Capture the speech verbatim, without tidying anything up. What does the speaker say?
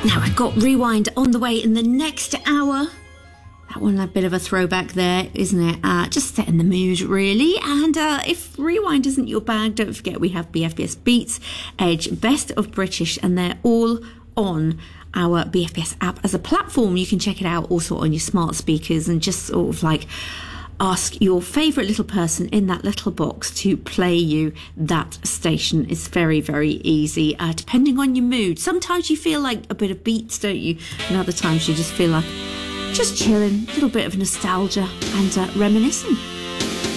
Now I've got Rewind on the way in the next hour. That one a bit of a throwback there, isn't it? Uh, just setting the mood, really. And uh, if Rewind isn't your bag, don't forget we have B F B S Beats, Edge, Best of British, and they're all on our B F B S app as a platform. You can check it out also on your smart speakers and just sort of like ask your favourite little person in that little box to play you that station. It's very, very easy, uh, depending on your mood. Sometimes you feel like a bit of beats, don't you? And other times you just feel like just chilling, a little bit of nostalgia and uh, reminiscing.